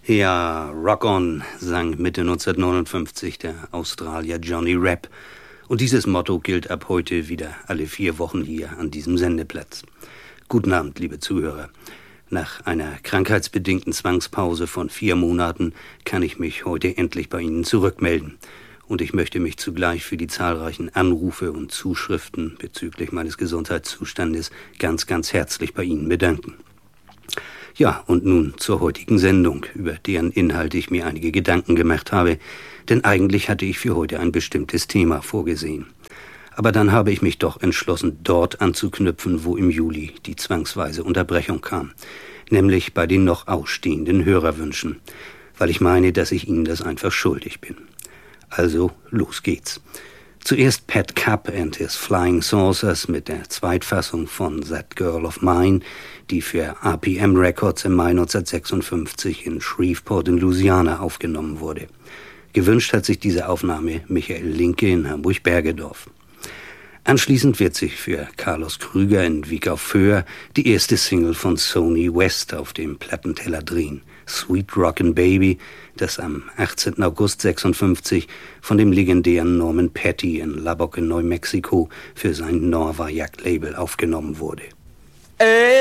Ja, Rock On sang Mitte 1959 der Australier Johnny Rapp. Und dieses Motto gilt ab heute wieder alle 4 Wochen hier an diesem Sendeplatz. Guten Abend, liebe Zuhörer. Nach einer krankheitsbedingten Zwangspause von 4 Monaten kann ich mich heute endlich bei Ihnen zurückmelden. Und ich möchte mich zugleich für die zahlreichen Anrufe und Zuschriften bezüglich meines Gesundheitszustandes ganz, ganz herzlich bei Ihnen bedanken. Ja, und nun zur heutigen Sendung, über deren Inhalt ich mir einige Gedanken gemacht habe, denn eigentlich hatte ich für heute ein bestimmtes Thema vorgesehen. Aber dann habe ich mich doch entschlossen, dort anzuknüpfen, wo im Juli die zwangsweise Unterbrechung kam, nämlich bei den noch ausstehenden Hörerwünschen, weil ich meine, dass ich Ihnen das einfach schuldig bin. Also, los geht's. Zuerst Pat Cup and his Flying Saucers mit der Zweitfassung von That Girl of Mine, die für RPM Records im Mai 1956 in Shreveport in Louisiana aufgenommen wurde. Gewünscht hat sich diese Aufnahme Michael Linke in Hamburg-Bergedorf. Anschließend wird sich für Carlos Krüger in Wieg auf Föhr die erste Single von Sonny West auf dem Plattenteller drehen, Sweet Rockin' Baby, das am 18. August 1956 von dem legendären Norman Petty in Lubbock in Neumexiko für sein Norvajack-Label aufgenommen wurde.